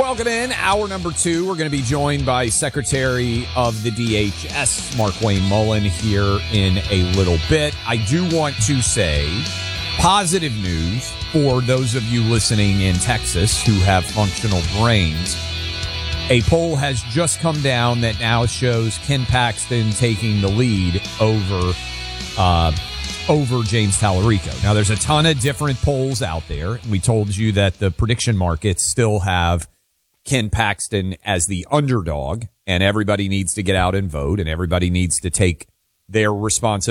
welcome in. Hour number 2. We're going to be joined by Secretary of the DHS, Markwayne Mullin, here in a little bit. I do want to say positive news for those of you listening in Texas who have functional brains. A poll has just come down that now shows Ken Paxton taking the lead over James Tallarico. Now, there's a ton of different polls out there. We told you that the prediction markets still have Ken Paxton as the underdog, and everybody needs to get out and vote, and everybody needs to take their responsibility